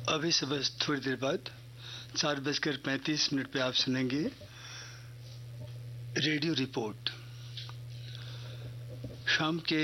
अभी से बस थोड़ी देर बाद 4:35 पे आप सुनेंगे रेडियो रिपोर्ट। शाम के